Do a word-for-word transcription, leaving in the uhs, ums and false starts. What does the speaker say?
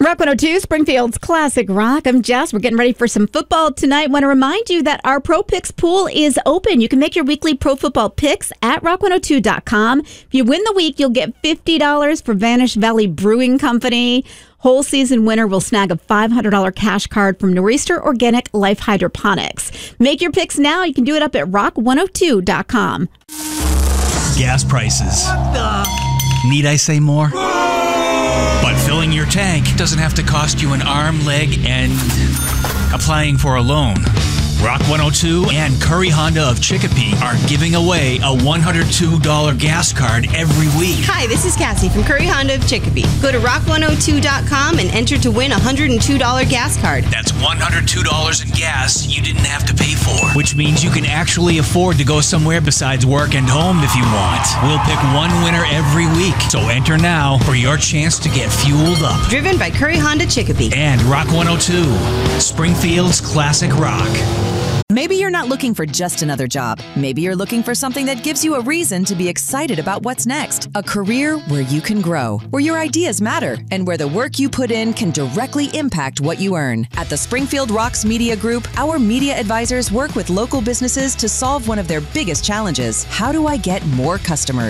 Rock one oh two, Springfield's Classic Rock. I'm Jess. We're getting ready for some football tonight. Want to remind you that our Pro Picks pool is open. You can make your weekly pro football picks at rock one oh two dot com. If you win the week, you'll get fifty dollars for Vanish Valley Brewing Company. Whole season winner will snag a five hundred dollars cash card from Nor'easter Organic Life Hydroponics. Make your picks now. You can do it up at rock one oh two dot com. Gas prices. What the? Need I say more? But filling your tank doesn't have to cost you an arm, leg, and applying for a loan. Rock one oh two and Curry Honda of Chicopee are giving away a one hundred two dollars gas card every week. Hi, this is Cassie from Curry Honda of Chicopee. Go to rock one oh two dot com and enter to win a one hundred two dollars gas card. That's one hundred two dollars in gas you didn't have to pay for, which means you can actually afford to go somewhere besides work and home if you want. We'll pick one winner every week, so enter now for your chance to get fueled up. Driven by Curry Honda Chicopee. And Rock one oh two, Springfield's Classic Rock. Maybe you're not looking for just another job. Maybe you're looking for something that gives you a reason to be excited about what's next. A career where you can grow, where your ideas matter, and where the work you put in can directly impact what you earn. At the Springfield Rocks Media Group, our media advisors work with local businesses to solve one of their biggest challenges. How do I get more customers?